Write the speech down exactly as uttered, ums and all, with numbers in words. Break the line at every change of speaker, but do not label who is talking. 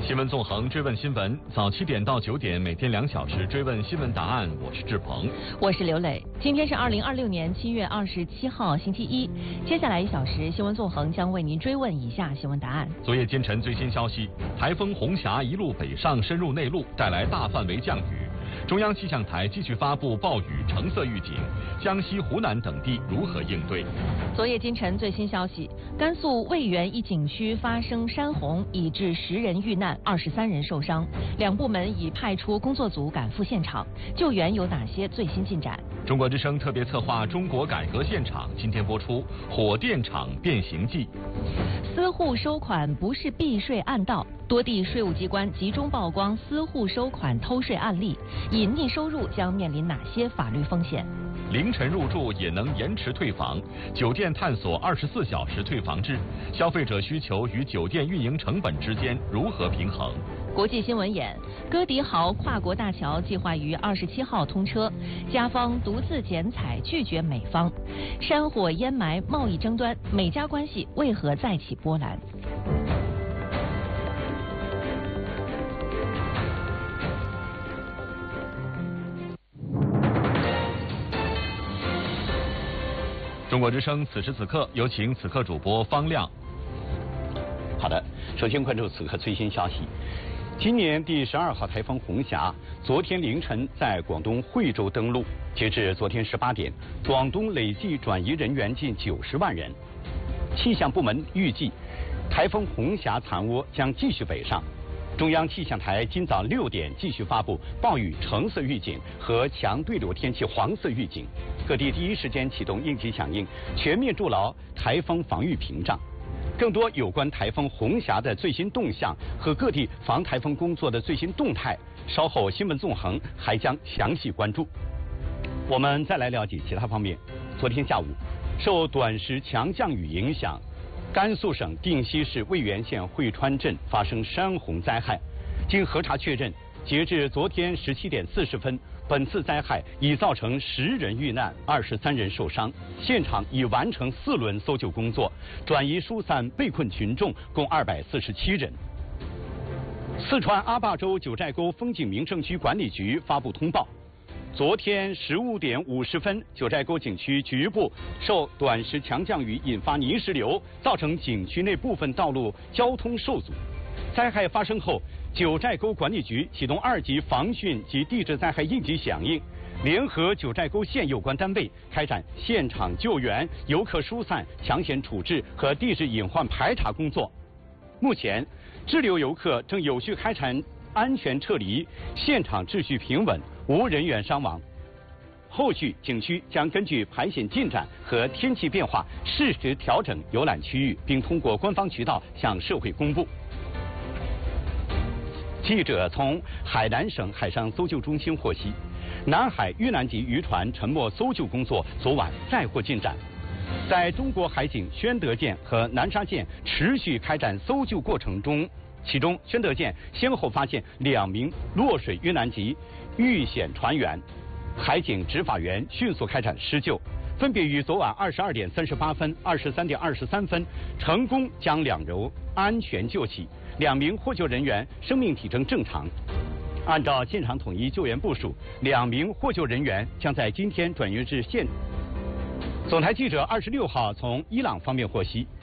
新闻纵横追问新闻，早七点到九点，每天两小时追问新闻答案。我是志鹏，
我是刘磊。今天是二零二六年七月二十七号，星期一。接下来一小时，新闻纵横将为您追问以下新闻答案。
昨夜今晨最新消息，台风红霞一路北上，深入内陆，带来大范围降雨。中央气象台继续发布暴雨橙色预警，江西、湖南等地如何应对？
昨夜今晨最新消息，甘肃渭源一景区发生山洪，已致十人遇难，二十三人受伤。两部门已派出工作组赶赴现场，救援有哪些最新进展？
中国之声特别策划《中国改革现场》今天播出《火电厂变形记》。
私户收款不是避税暗道，多地税务机关集中曝光私户收款偷税案例，隐匿收入将面临哪些法律风险？
凌晨入住也能延迟退房，酒店探索二十四小时退房制，消费者需求与酒店运营成本之间如何平衡？
国际新闻眼，哥迪豪跨国大桥计划于二十七号通车，加方独自剪彩拒绝美方。山火烟霾贸易争端，美加关系为何再起波澜？
中国之声此时此刻有请此刻主播方亮。
好的，首先关注此刻最新消息。今年第十二号台风红霞昨天凌晨在广东惠州登陆，截至昨天十八点，广东累计转移人员近九十万人。气象部门预计，台风红霞残涡将继续北上。中央气象台今早六点继续发布暴雨橙色预警和强对流天气黄色预警，各地第一时间启动应急响应，全面筑牢台风防御屏障。更多有关台风红霞的最新动向和各地防台风工作的最新动态，稍后新闻纵横还将详细关注。我们再来了解其他方面。昨天下午，受短时强降雨影响，甘肃省定西市渭源县汇川镇发生山洪灾害。经核查确认，截至昨天十七点四十分，本次灾害已造成十人遇难，二十三人受伤。现场已完成四轮搜救工作，转移疏散被困群众共二百四十七人。四川阿坝州九寨沟风景名胜区管理局发布通报，昨天十五点五十分，九寨沟景区局部受短时强降雨引发泥石流，造成景区内部分道路交通受阻。灾害发生后，九寨沟管理局启动二级防汛及地质灾害应急响应，联合九寨沟县有关单位开展现场救援、游客疏散、抢险处置和地质隐患排查工作。目前，滞留游客正有序开展安全撤离，现场秩序平稳，无人员伤亡。后续景区将根据排险进展和天气变化，适时调整游览区域，并通过官方渠道向社会公布。记者从海南省海上搜救中心获悉，南海遇难级渔船沉没搜救工作昨晚再获进展。在中国海警宣德舰和南沙舰持续开展搜救过程中，其中宣德舰先后发现两名落水遇难级遇险船员，海警执法员迅速开展施救，分别于昨晚二十二点三十八分、二十三点二十三分成功将两人安全救起。两名获救人员生命体征正常。按照现场统一救援部署，两名获救人员将在今天转运至现。总台记者二十六号从伊朗方面获悉，